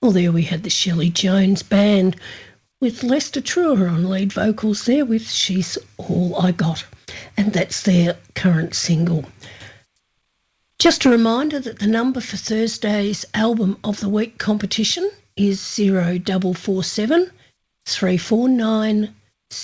Well, there we had the Shelley Jones Band with Lester Truer on lead vocals there with She's All I Got. And that's their current single. Just a reminder that the number for Thursday's Album of the Week competition is 0447 349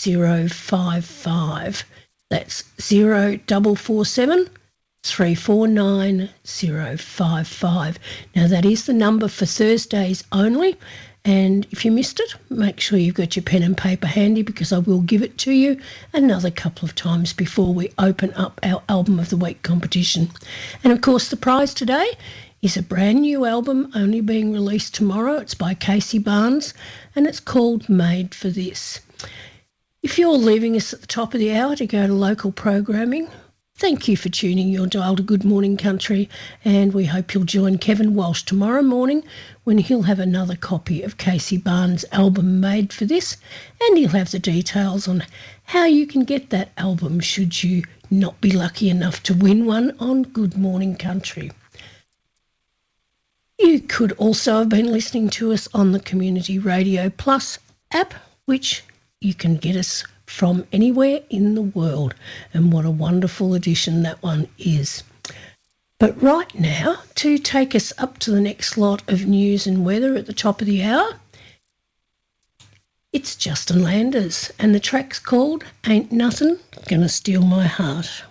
055. That's 0447 349 055. Now that is the number for Thursdays only, and if you missed it, make sure you've got your pen and paper handy because I will give it to you another couple of times before we open up our Album of the Week competition. And of course the prize today is a brand new album only being released tomorrow. It's by Casey Barnes and it's called Made for This. If you're leaving us at the top of the hour to go to local programming, thank you for tuning your dial to Good Morning Country, and we hope you'll join Kevin Walsh tomorrow morning when he'll have another copy of Casey Barnes' album Made for This, and he'll have the details on how you can get that album should you not be lucky enough to win one on Good Morning Country. You could also have been listening to us on the Community Radio Plus app, which you can get us from anywhere in the world, and what a wonderful addition that one is. But right now, to take us up to the next lot of news and weather at the top of the hour, it's Justin Landers, and the track's called Ain't Nothing Gonna Steal My Heart.